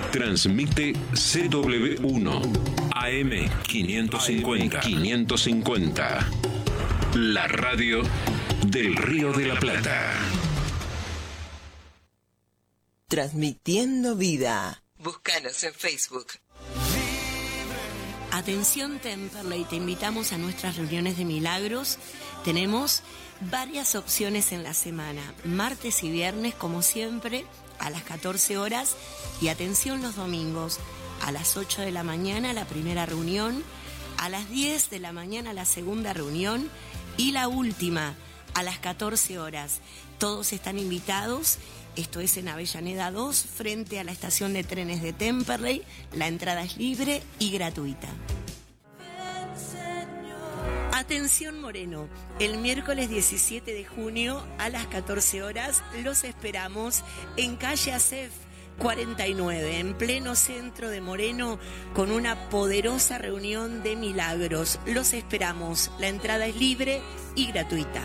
Transmite CW1 AM 550. La radio del Río de la Plata. Transmitiendo vida. Búscanos en Facebook. Atención Temperley, te invitamos a nuestras reuniones de milagros. Tenemos varias opciones en la semana, martes y viernes como siempre a las 14 horas y atención los domingos a las 8 de la mañana la primera reunión, a las 10 de la mañana la segunda reunión y la última a las 14 horas. Todos están invitados. Esto es en Avellaneda 2, frente a la estación de trenes de Temperley. La entrada es libre y gratuita. Atención Moreno, el miércoles 17 de junio a las 14 horas los esperamos en calle Acef 49, en pleno centro de Moreno, con una poderosa reunión de milagros. Los esperamos, la entrada es libre y gratuita.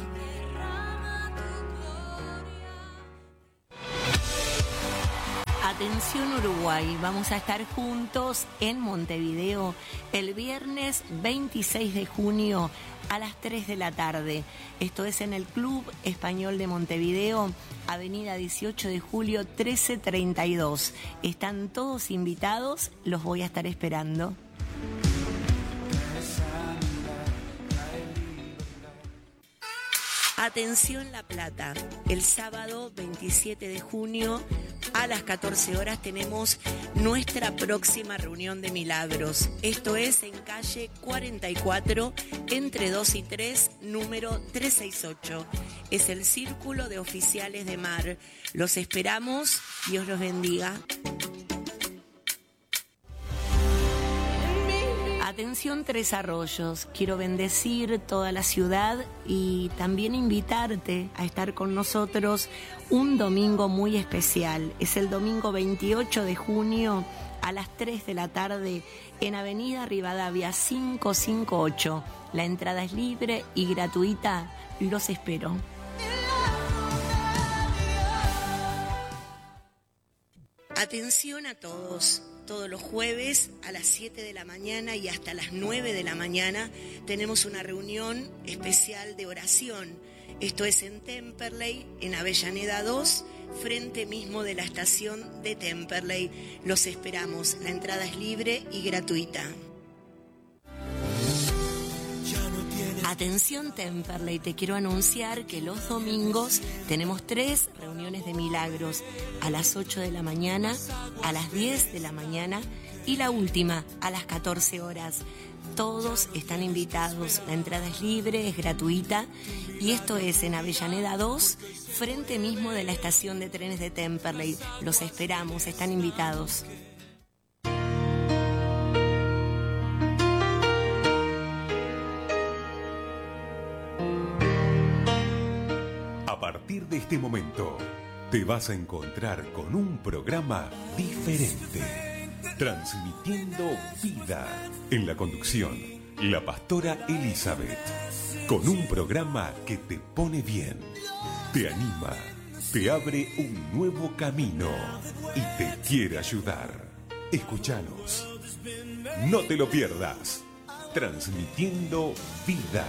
Atención Uruguay, vamos a estar juntos en Montevideo el viernes 26 de junio a las 3 de la tarde. Esto es en el Club Español de Montevideo, Avenida 18 de Julio 1332. Están todos invitados, los voy a estar esperando. Atención La Plata, el sábado 27 de junio a las 14 horas tenemos nuestra próxima reunión de milagros. Esto es en calle 44, entre 2 y 3, número 368. Es el Círculo de Oficiales de Mar. Los esperamos, Dios los bendiga. Atención Tres Arroyos, quiero bendecir toda la ciudad y también invitarte a estar con nosotros un domingo muy especial. Es el domingo 28 de junio a las 3 de la tarde en Avenida Rivadavia 558. La entrada es libre y gratuita, los espero. Atención a todos. Todos los jueves a las 7 de la mañana y hasta las 9 de la mañana tenemos una reunión especial de oración. Esto es en Temperley, en Avellaneda 2, frente mismo de la estación de Temperley. Los esperamos. La entrada es libre y gratuita. Atención Temperley, te quiero anunciar que los domingos tenemos 3 reuniones de milagros, a las 8 de la mañana, a las 10 de la mañana y la última a las 14 horas. Todos están invitados, la entrada es libre, es gratuita y esto es en Avellaneda 2, frente mismo de la estación de trenes de Temperley. Los esperamos, están invitados. A partir de este momento, te vas a encontrar con un programa diferente, transmitiendo vida. En la conducción, la pastora Elizabeth, con un programa que te pone bien, te anima, te abre un nuevo camino y te quiere ayudar. Escúchanos, no te lo pierdas, transmitiendo vida.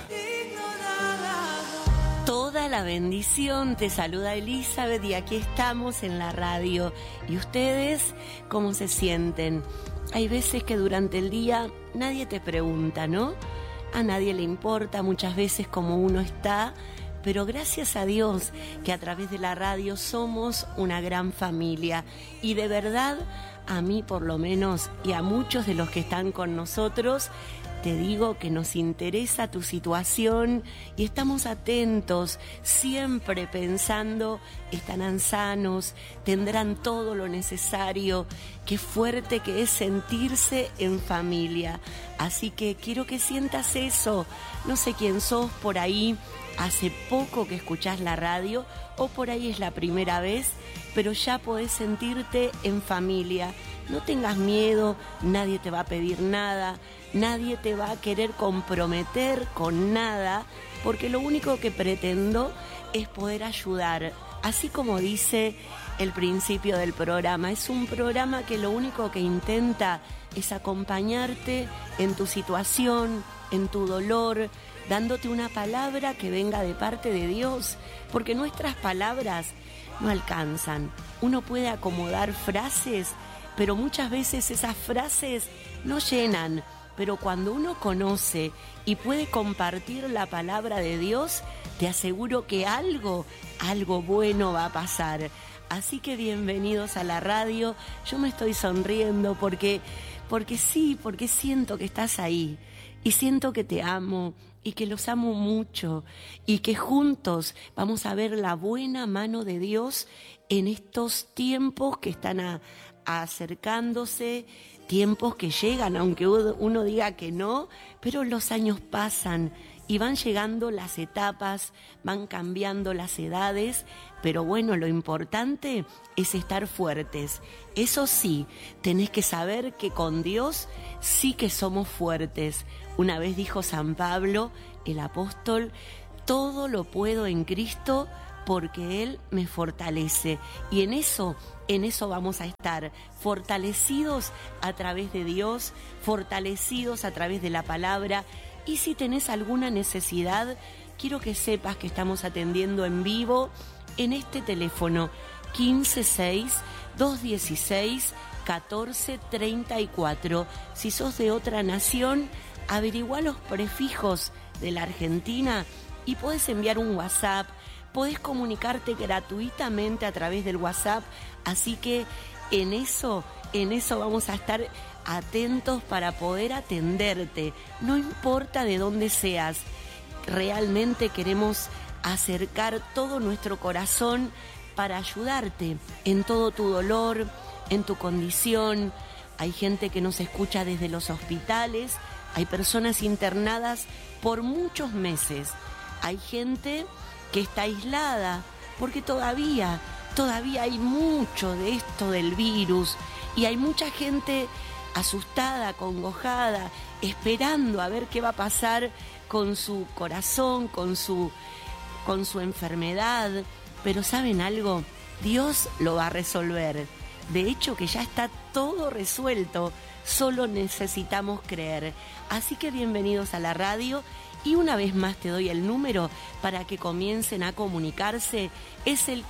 Toda la bendición, te saluda Elizabeth y aquí estamos en la radio. ¿Y ustedes cómo se sienten? Hay veces que durante el día nadie te pregunta, ¿no? A nadie le importa muchas veces cómo uno está, pero gracias a Dios que a través de la radio somos una gran familia y de verdad a mí por lo menos y a muchos de los que están con nosotros te digo que nos interesa tu situación y estamos atentos, siempre pensando, estarán sanos, tendrán todo lo necesario. Qué fuerte que es sentirse en familia. Así que quiero que sientas eso. No sé quién sos por ahí, hace poco que escuchás la radio o por ahí es la primera vez, pero ya podés sentirte en familia. No tengas miedo, nadie te va a pedir nada. Nadie te va a querer comprometer con nada, porque lo único que pretendo es poder ayudar. Así como dice el principio del programa. Es un programa que lo único que intenta es acompañarte en tu situación, en tu dolor, dándote una palabra que venga de parte de Dios, porque nuestras palabras no alcanzan. Uno puede acomodar frases, pero muchas veces esas frases no llenan. Pero cuando uno conoce y puede compartir la palabra de Dios, te aseguro que algo bueno va a pasar. Así que bienvenidos a la radio. Yo me estoy sonriendo porque siento que estás ahí y siento que te amo y que los amo mucho y que juntos vamos a ver la buena mano de Dios en estos tiempos que están acercándose, tiempos que llegan, aunque uno diga que no, pero los años pasan y van llegando las etapas, van cambiando las edades, pero bueno, lo importante es estar fuertes. Eso sí, tenés que saber que con Dios sí que somos fuertes. Una vez dijo San Pablo, el apóstol, todo lo puedo en Cristo porque Él me fortalece. Y en eso vamos a estar, fortalecidos a través de Dios, fortalecidos a través de la palabra. Y si tenés alguna necesidad, quiero que sepas que estamos atendiendo en vivo en este teléfono 156-216-1434. Si sos de otra nación, averigua los prefijos de la Argentina y podés enviar un WhatsApp, podés comunicarte gratuitamente a través del WhatsApp, así que en eso vamos a estar atentos para poder atenderte. No importa de dónde seas, realmente queremos acercar todo nuestro corazón para ayudarte en todo tu dolor, en tu condición. Hay gente que nos escucha desde los hospitales, hay personas internadas por muchos meses, hay gente que está aislada porque todavía hay mucho de esto del virus y hay mucha gente asustada, acongojada, esperando a ver qué va a pasar con su corazón, con su enfermedad. Pero ¿saben algo? Dios lo va a resolver. De hecho, que ya está todo resuelto, solo necesitamos creer. Así que bienvenidos a la radio. Y una vez más te doy el número para que comiencen a comunicarse. Es el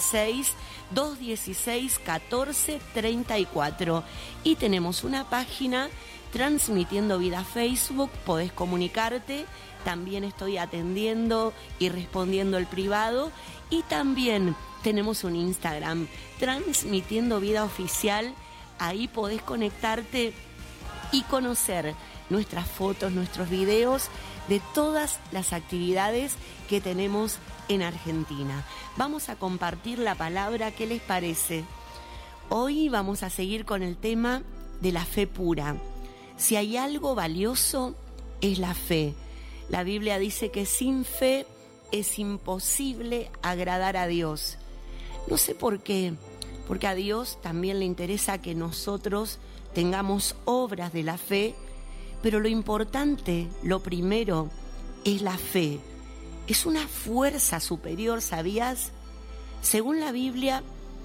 156-216-1434. Y tenemos una página, Transmitiendo Vida Facebook, podés comunicarte. También estoy atendiendo y respondiendo el privado. Y también tenemos un Instagram, Transmitiendo Vida Oficial. Ahí podés conectarte y conocer nuestras fotos, nuestros videos de todas las actividades que tenemos en Argentina. Vamos a compartir la palabra, ¿qué les parece? Hoy vamos a seguir con el tema de la fe pura. Si hay algo valioso, es la fe. La Biblia dice que sin fe es imposible agradar a Dios. No sé por qué, porque a Dios también le interesa que nosotros tengamos obras de la fe, pero lo importante, lo primero, es la fe. Es una fuerza superior, ¿sabías? Según la Biblia,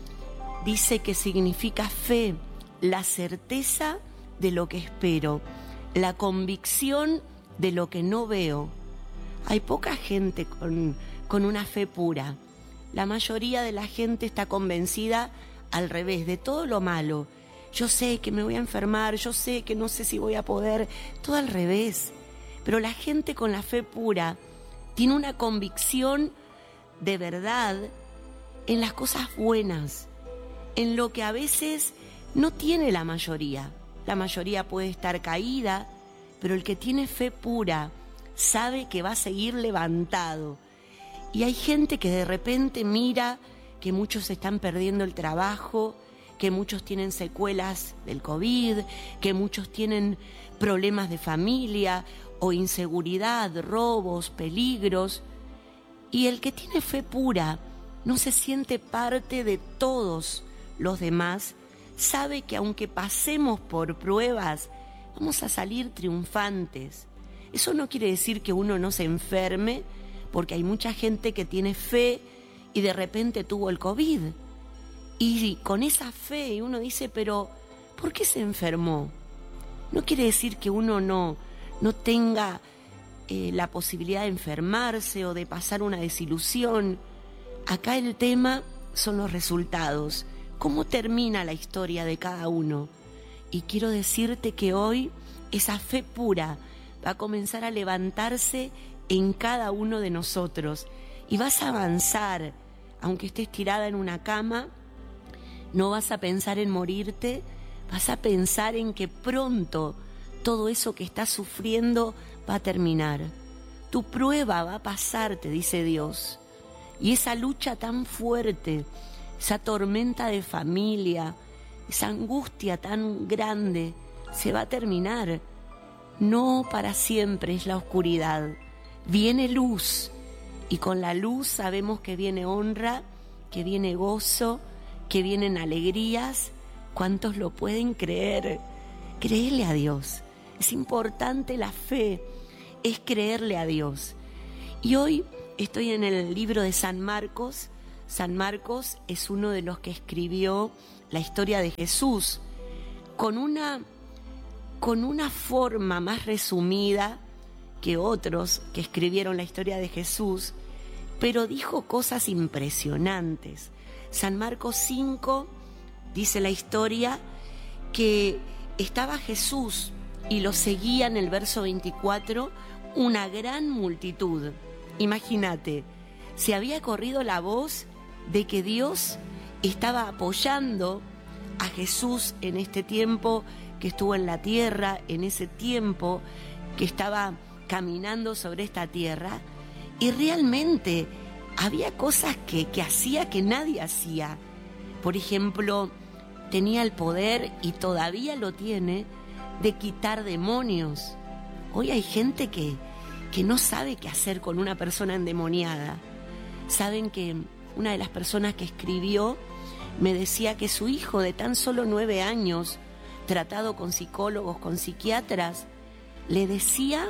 dice que significa fe, la certeza de lo que espero, la convicción de lo que no veo. Hay poca gente con una fe pura. La mayoría de la gente está convencida al revés de todo lo malo. Yo sé que me voy a enfermar, yo sé que no sé si voy a poder, todo al revés. Pero la gente con la fe pura tiene una convicción de verdad en las cosas buenas, en lo que a veces no tiene la mayoría. La mayoría puede estar caída, pero el que tiene fe pura sabe que va a seguir levantado. Y hay gente que de repente mira que muchos están perdiendo el trabajo, que muchos tienen secuelas del COVID, que muchos tienen problemas de familia o inseguridad, robos, peligros. Y el que tiene fe pura no se siente parte de todos los demás, sabe que aunque pasemos por pruebas, vamos a salir triunfantes. Eso no quiere decir que uno no se enferme, porque hay mucha gente que tiene fe y de repente tuvo el COVID. Y con esa fe uno dice, pero ¿por qué se enfermó? No quiere decir que uno no tenga la posibilidad de enfermarse o de pasar una desilusión. Acá el tema son los resultados. ¿Cómo termina la historia de cada uno? Y quiero decirte que hoy esa fe pura va a comenzar a levantarse en cada uno de nosotros. Y vas a avanzar, aunque estés tirada en una cama, no vas a pensar en morirte, vas a pensar en que pronto todo eso que estás sufriendo va a terminar. Tu prueba va a pasar, te dice Dios. Y esa lucha tan fuerte, esa tormenta de familia, esa angustia tan grande, se va a terminar. No para siempre es la oscuridad. Viene luz. Y con la luz sabemos que viene honra, que viene gozo, que vienen alegrías. ¿Cuántos lo pueden creer? Créele a Dios. Es importante la fe, es creerle a Dios. Y hoy estoy en el libro de San Marcos. San Marcos es uno de los que escribió la historia de Jesús con una forma más resumida que otros que escribieron la historia de Jesús, pero dijo cosas impresionantes. San Marcos 5 dice la historia que estaba Jesús y lo seguía en el verso 24 una gran multitud. Imagínate, se había corrido la voz de que Dios estaba apoyando a Jesús en este tiempo que estuvo en la tierra, en ese tiempo que estaba caminando sobre esta tierra, y realmente había cosas que hacía que nadie hacía. Por ejemplo, tenía el poder, y todavía lo tiene, de quitar demonios. Hoy hay gente que no sabe qué hacer con una persona endemoniada. Saben que una de las personas que escribió me decía que su hijo de tan solo 9 años, tratado con psicólogos, con psiquiatras, le decía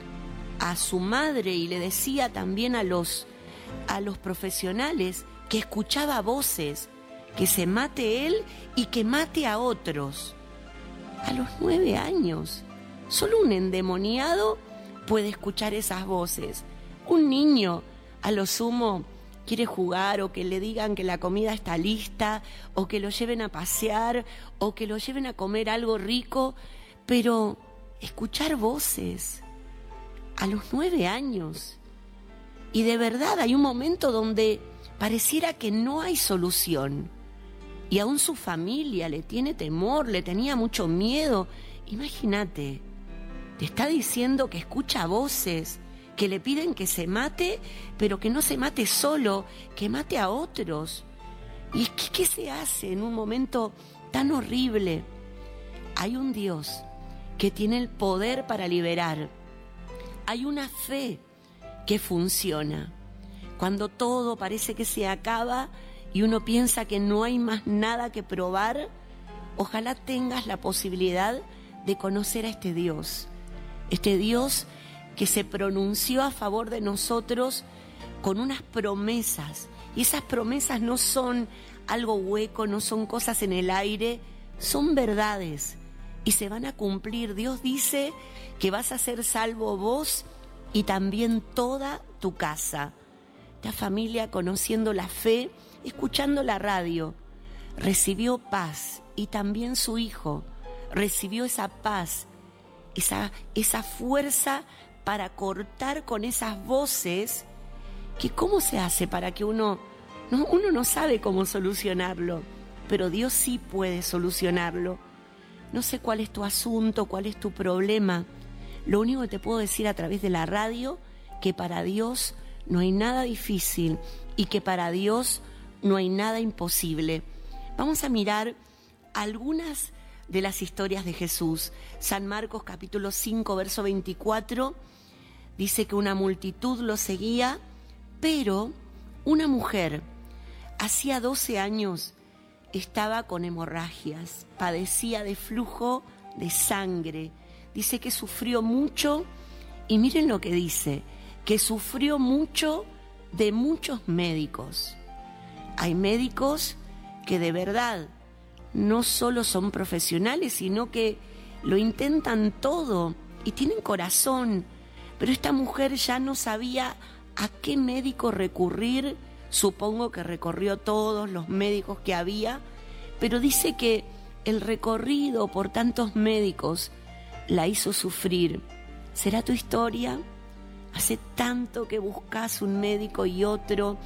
a su madre y le decía también a los profesionales que escuchaba voces, que se mate él y que mate a otros. A los 9 años, solo un endemoniado puede escuchar esas voces. Un niño, a lo sumo, quiere jugar, o que le digan que la comida está lista, o que lo lleven a pasear, o que lo lleven a comer algo rico, pero escuchar voces a los 9 años. Y de verdad hay un momento donde pareciera que no hay solución. Y aún su familia le tiene temor, le tenía mucho miedo. Imagínate, te está diciendo que escucha voces, que le piden que se mate, pero que no se mate solo, que mate a otros. ¿Y qué se hace en un momento tan horrible? Hay un Dios que tiene el poder para liberar. Hay una fe que funciona. Cuando todo parece que se acaba y uno piensa que no hay más nada que probar, ojalá tengas la posibilidad de conocer a este Dios que se pronunció a favor de nosotros con unas promesas. Y esas promesas no son algo hueco, no son cosas en el aire, son verdades y se van a cumplir. Dios dice que vas a ser salvo vos y también toda tu casa. La familia, conociendo la fe, escuchando la radio, recibió paz, y también su hijo recibió esa paz, esa fuerza para cortar con esas voces. Que ¿cómo se hace para que uno no sabe cómo solucionarlo? Pero Dios sí puede solucionarlo. No sé cuál es tu asunto, cuál es tu problema. Lo único que te puedo decir a través de la radio, que para Dios no hay nada difícil y que para Dios no hay nada imposible. Vamos a mirar algunas de las historias de Jesús. San Marcos capítulo 5, verso 24, dice que una multitud lo seguía, pero una mujer, hacía 12 años, estaba con hemorragias, padecía de flujo de sangre. Dice que sufrió mucho, y miren lo que dice, que sufrió mucho de muchos médicos. Hay médicos que de verdad no solo son profesionales, sino que lo intentan todo y tienen corazón. Pero esta mujer ya no sabía a qué médico recurrir. Supongo que recorrió todos los médicos que había, pero dice que el recorrido por tantos médicos la hizo sufrir. ¿Será tu historia? Hace tanto que buscas un médico y otro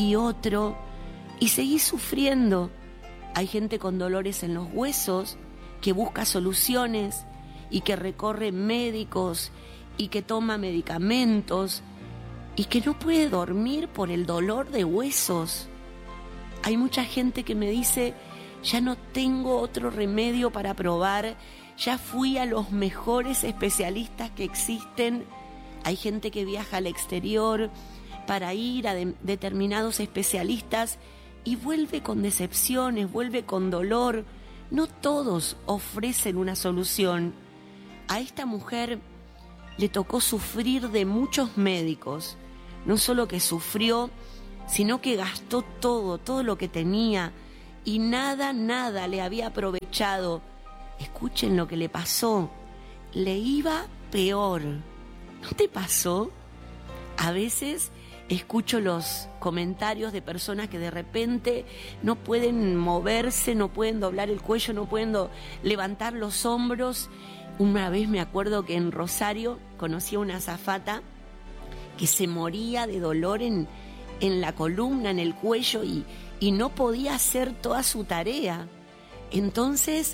y seguís sufriendo. Hay gente con dolores en los huesos que busca soluciones y que recorre médicos y que toma medicamentos y que no puede dormir por el dolor de huesos. Hay mucha gente que me dice, ya no tengo otro remedio para probar, ya fui a los mejores especialistas que existen. Hay gente que viaja al exterior para ir a determinados especialistas y vuelve con decepciones, vuelve con dolor. No todos ofrecen una solución. A esta mujer le tocó sufrir de muchos médicos. No solo que sufrió, sino que gastó todo lo que tenía y nada le había aprovechado. Escuchen lo que le pasó. Le iba peor. ¿No te pasó? A veces escucho los comentarios de personas que de repente no pueden moverse, no pueden doblar el cuello, no pueden levantar los hombros. Una vez me acuerdo que en Rosario conocí a una azafata que se moría de dolor en la columna, en el cuello y no podía hacer toda su tarea. Entonces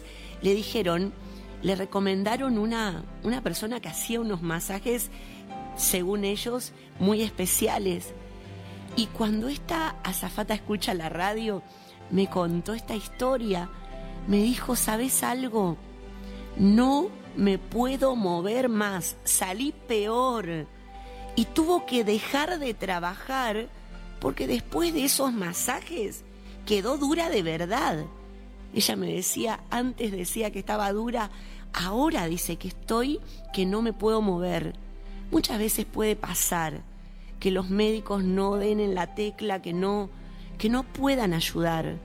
le recomendaron una persona que hacía unos masajes, según ellos, muy especiales. Y cuando esta azafata escucha la radio, me contó esta historia, me dijo, ¿sabes algo? No me puedo mover más, salí peor. Y tuvo que dejar de trabajar porque después de esos masajes quedó dura de verdad. Ella me decía, antes decía que estaba dura, ahora dice que no me puedo mover. Muchas veces puede pasar que los médicos no den en la tecla, que no puedan ayudar.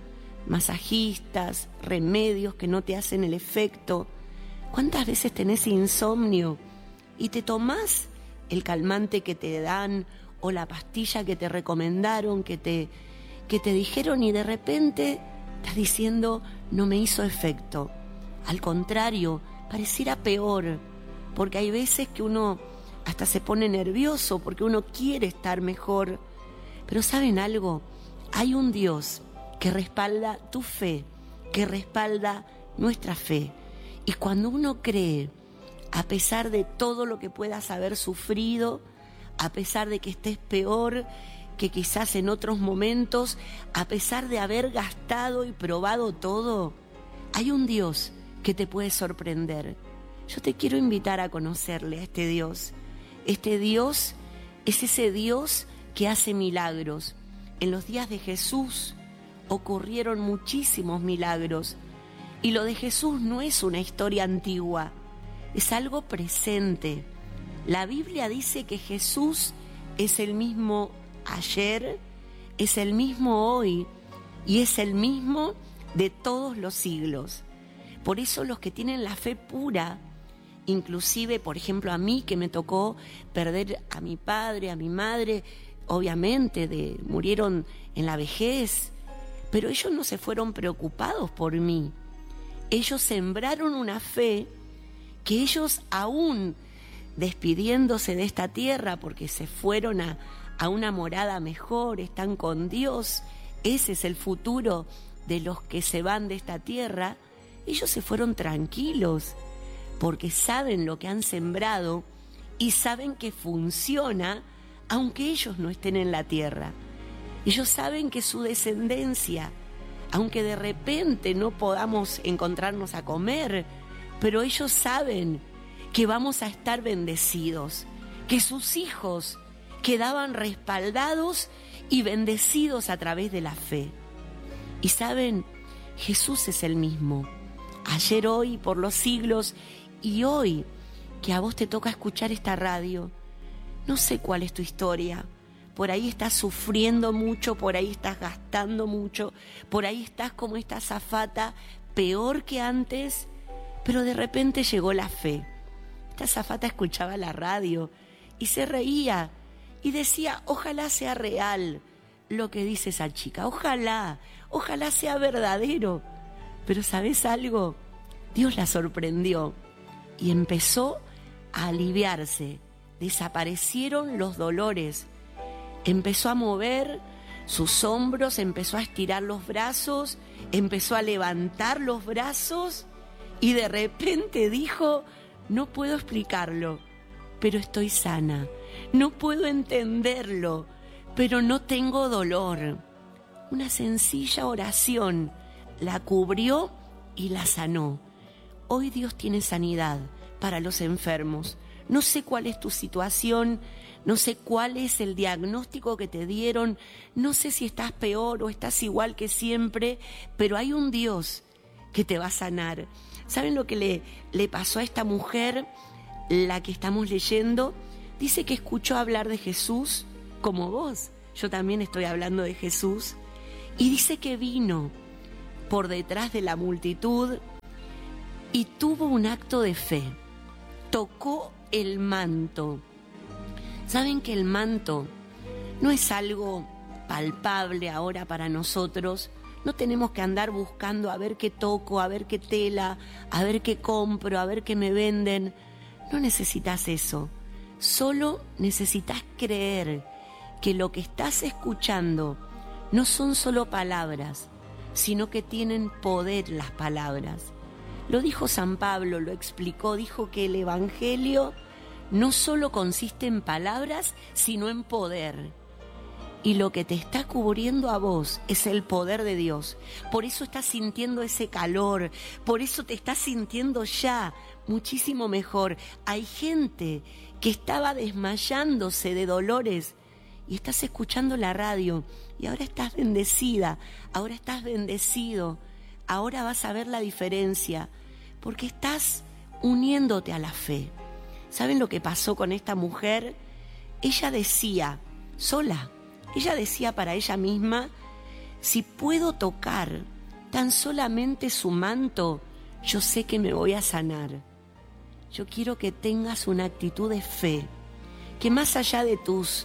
Masajistas, remedios que no te hacen el efecto. ¿Cuántas veces tenés insomnio y te tomás el calmante que te dan o la pastilla que te recomendaron, que te dijeron y de repente estás diciendo no me hizo efecto? Al contrario, pareciera peor, porque hay veces que uno hasta se pone nervioso porque uno quiere estar mejor. Pero ¿saben algo? Hay un Dios que respalda tu fe, que respalda nuestra fe. Y cuando uno cree, a pesar de todo lo que puedas haber sufrido, a pesar de que estés peor que quizás en otros momentos, a pesar de haber gastado y probado todo, hay un Dios que te puede sorprender. Yo te quiero invitar a conocerle a este Dios. Este Dios es ese Dios que hace milagros. En los días de Jesús ocurrieron muchísimos milagros. Y lo de Jesús no es una historia antigua, es algo presente. La Biblia dice que Jesús es el mismo ayer, es el mismo hoy y es el mismo de todos los siglos. Por eso los que tienen la fe pura, inclusive, por ejemplo, a mí que me tocó perder a mi padre, a mi madre, obviamente murieron en la vejez, pero ellos no se fueron preocupados por mí. Ellos sembraron una fe que ellos, aún despidiéndose de esta tierra porque se fueron a una morada mejor, están con Dios, ese es el futuro de los que se van de esta tierra, ellos se fueron tranquilos porque saben lo que han sembrado y saben que funciona aunque ellos no estén en la tierra. Ellos saben que su descendencia, aunque de repente no podamos encontrarnos a comer, pero ellos saben que vamos a estar bendecidos, que sus hijos quedaban respaldados y bendecidos a través de la fe. Y saben, Jesús es el mismo, ayer, hoy, por los siglos, y hoy que a vos te toca escuchar esta radio. No sé cuál es tu historia, por ahí estás sufriendo mucho, por ahí estás gastando mucho, por ahí estás como esta azafata, peor que antes, pero de repente llegó la fe. Esta azafata escuchaba la radio y se reía y decía, ojalá sea real lo que dice esa chica, ojalá sea verdadero. Pero ¿sabes algo? Dios la sorprendió y empezó a aliviarse. Desaparecieron los dolores. Empezó a mover sus hombros, empezó a estirar los brazos, empezó a levantar los brazos y de repente dijo, no puedo explicarlo, pero estoy sana. No puedo entenderlo, pero no tengo dolor. Una sencilla oración la cubrió y la sanó. Hoy Dios tiene sanidad para los enfermos. No sé cuál es tu situación, no sé cuál es el diagnóstico que te dieron, no sé si estás peor o estás igual que siempre, pero hay un Dios que te va a sanar. ¿Saben lo que le pasó a esta mujer, la que estamos leyendo? Dice que escuchó hablar de Jesús como vos. Yo también estoy hablando de Jesús. Y dice que vino por detrás de la multitud y tuvo un acto de fe. Tocó el manto. ¿Saben que el manto no es algo palpable ahora para nosotros? No tenemos que andar buscando a ver qué toco, a ver qué tela, a ver qué compro, a ver qué me venden. No necesitas eso. Solo necesitas creer que lo que estás escuchando no son solo palabras, sino que tienen poder las palabras. Lo dijo San Pablo, lo explicó, dijo que el Evangelio no solo consiste en palabras, sino en poder. Y lo que te está cubriendo a vos es el poder de Dios. Por eso estás sintiendo ese calor, por eso te estás sintiendo ya muchísimo mejor. Hay gente que estaba desmayándose de dolores y estás escuchando la radio y ahora estás bendecida, ahora estás bendecido, ahora vas a ver la diferencia porque estás uniéndote a la fe. ¿Saben lo que pasó con esta mujer? Ella decía, sola, ella decía para ella misma, si puedo tocar tan solamente su manto, yo sé que me voy a sanar. Yo quiero que tengas una actitud de fe, que más allá de tus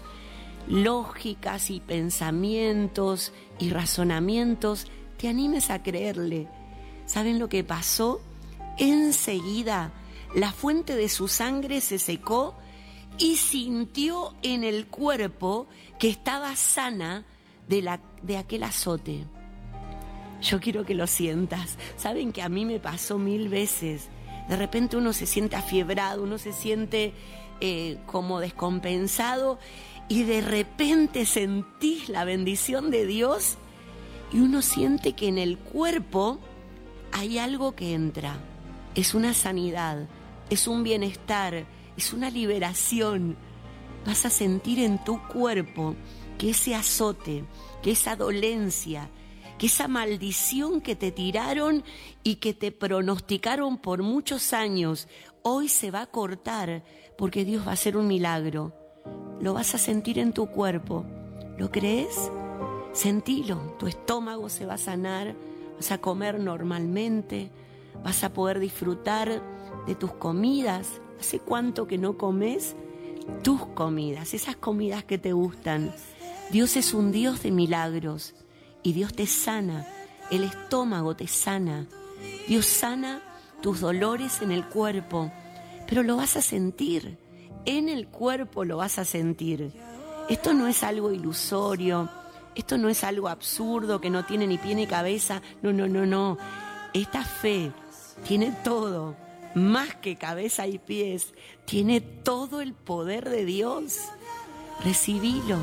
lógicas y pensamientos y razonamientos, te animes a creerle. ¿Saben lo que pasó? Enseguida la fuente de su sangre se secó y sintió en el cuerpo que estaba sana de aquel azote. Yo quiero que lo sientas. Saben que a mí me pasó 1000 veces. De repente uno se siente afiebrado, uno se siente como descompensado y de repente sentís la bendición de Dios y uno siente que en el cuerpo hay algo que entra. Es una sanidad, es un bienestar, es una liberación. Vas a sentir en tu cuerpo que ese azote, que esa dolencia, que esa maldición que te tiraron y que te pronosticaron por muchos años, hoy se va a cortar porque Dios va a hacer un milagro. Lo vas a sentir en tu cuerpo. ¿Lo crees? Sentilo. Tu estómago se va a sanar, vas a comer normalmente, vas a poder disfrutar de tus comidas. ¿Hace cuánto que no comes tus comidas, esas comidas que te gustan? Dios es un Dios de milagros y Dios te sana, el estómago te sana. Dios sana tus dolores en el cuerpo, pero lo vas a sentir, en el cuerpo lo vas a sentir. Esto no es algo ilusorio, esto no es algo absurdo que no tiene ni pie ni cabeza. No. Esta fe tiene todo, más que cabeza y pies, tiene todo el poder de Dios. Recibilo,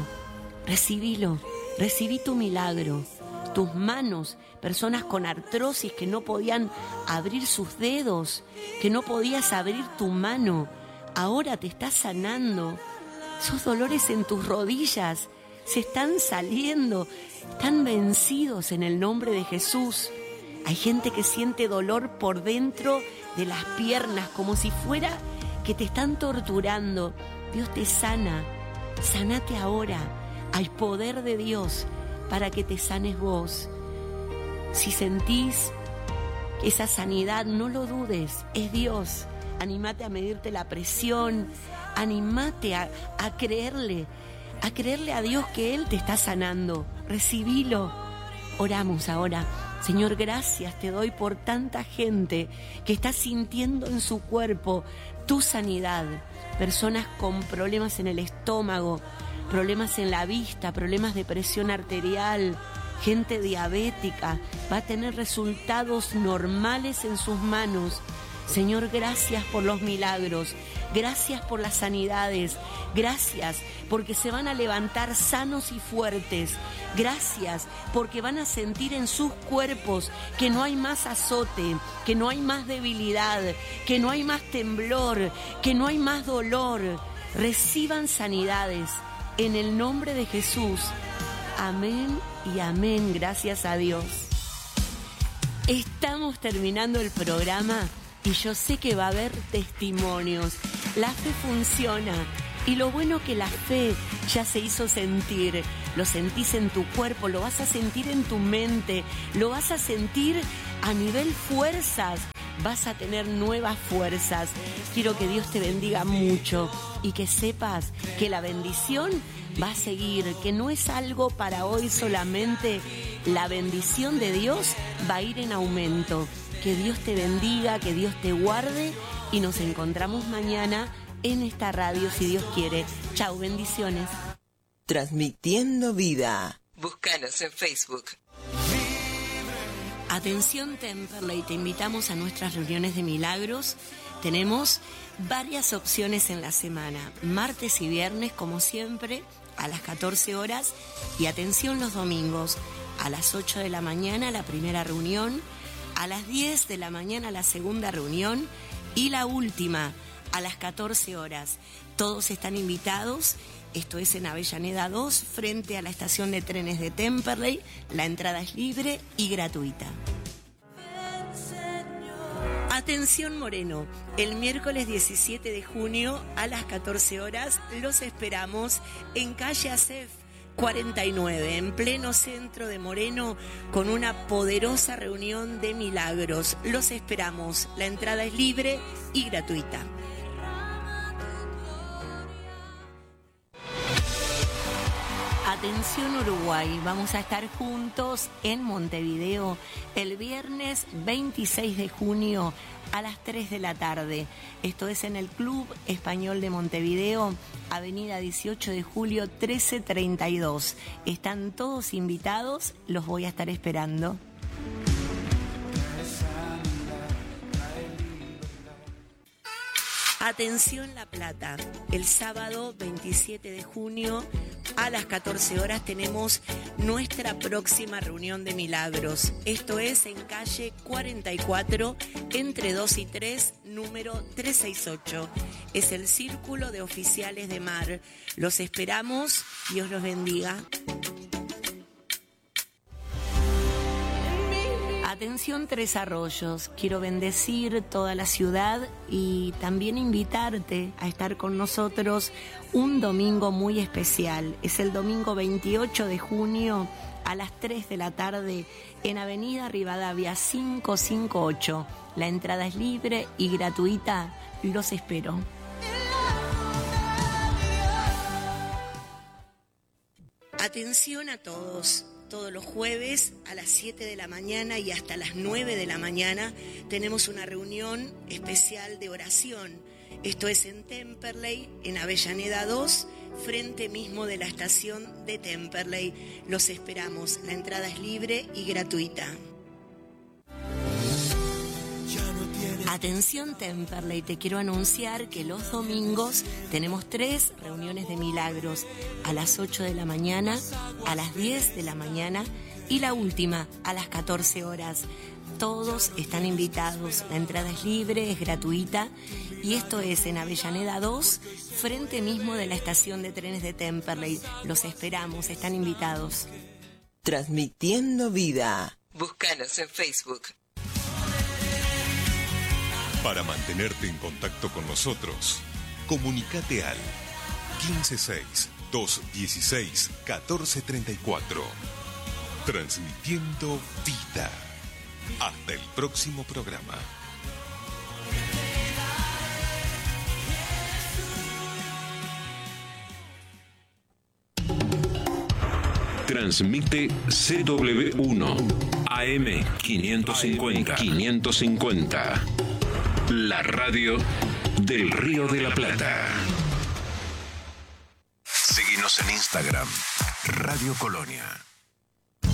recibí tu milagro. Tus manos, personas con artrosis que no podían abrir sus dedos, que no podías abrir tu mano, ahora te estás sanando. Esos dolores en tus rodillas se están saliendo, están vencidos en el nombre de Jesús. Hay gente que siente dolor por dentro de las piernas, como si fuera que te están torturando. Dios te sana, sánate ahora. Hay poder de Dios para que te sanes vos. Si sentís esa sanidad, no lo dudes, es Dios. Anímate a medirte la presión, anímate a creerle a Dios que Él te está sanando. Recibilo. Oramos ahora. Señor, gracias te doy por tanta gente que está sintiendo en su cuerpo tu sanidad. Personas con problemas en el estómago, problemas en la vista, problemas de presión arterial, gente diabética, va a tener resultados normales en sus manos. Señor, gracias por los milagros, gracias por las sanidades, gracias porque se van a levantar sanos y fuertes, gracias porque van a sentir en sus cuerpos que no hay más azote, que no hay más debilidad, que no hay más temblor, que no hay más dolor. Reciban sanidades en el nombre de Jesús. Amén y amén, gracias a Dios. Estamos terminando el programa y yo sé que va a haber testimonios. La fe funciona y lo bueno que la fe ya se hizo sentir. Lo sentís en tu cuerpo, lo vas a sentir en tu mente, lo vas a sentir a nivel fuerzas. Vas a tener nuevas fuerzas. Quiero que Dios te bendiga mucho y que sepas que la bendición va a seguir, que no es algo para hoy solamente. La bendición de Dios va a ir en aumento. Que Dios te bendiga, que Dios te guarde y nos encontramos mañana en esta radio si Dios quiere. Chau, bendiciones. Transmitiendo vida. Búscanos en Facebook. Atención Temperley, te invitamos a nuestras reuniones de milagros. Tenemos varias opciones en la semana, martes y viernes como siempre a las 14 horas y atención los domingos a las 8 de la mañana la primera reunión, a las 10 de la mañana la segunda reunión y la última a las 14 horas. Todos están invitados. Esto es en Avellaneda 2, frente a la estación de trenes de Temperley. La entrada es libre y gratuita. Atención Moreno, el miércoles 17 de junio a las 14 horas los esperamos en calle Acef 49, en pleno centro de Moreno, con una poderosa reunión de milagros. Los esperamos, la entrada es libre y gratuita. Atención Uruguay, vamos a estar juntos en Montevideo el viernes 26 de junio a las 3 de la tarde. Esto es en el Club Español de Montevideo, Avenida 18 de Julio 1332. Están todos invitados, los voy a estar esperando. Atención La Plata, el sábado 27 de junio a las 14 horas tenemos nuestra próxima reunión de milagros. Esto es en calle 44, entre 2 y 3, número 368. Es el Círculo de Oficiales de Mar. Los esperamos, Dios los bendiga. Atención Tres Arroyos, quiero bendecir toda la ciudad y también invitarte a estar con nosotros un domingo muy especial. Es el domingo 28 de junio a las 3 de la tarde en Avenida Rivadavia 558. La entrada es libre y gratuita, los espero. Atención a todos. Todos los jueves a las 7 de la mañana y hasta las 9 de la mañana tenemos una reunión especial de oración. Esto es en Temperley, en Avellaneda 2, frente mismo de la estación de Temperley. Los esperamos. La entrada es libre y gratuita. Atención Temperley, te quiero anunciar que los domingos tenemos 3 reuniones de milagros, a las 8 de la mañana, a las 10 de la mañana y la última a las 14 horas. Todos están invitados, la entrada es libre, es gratuita y esto es en Avellaneda 2, frente mismo de la estación de trenes de Temperley. Los esperamos, están invitados. Transmitiendo vida. Búscanos en Facebook. Para mantenerte en contacto con nosotros, comunícate al 216-1434. Transmitiendo vida. Hasta el próximo programa. Transmite CW1 AM 550. La radio del Río de la Plata. Síguenos en Instagram, Radio Colonia.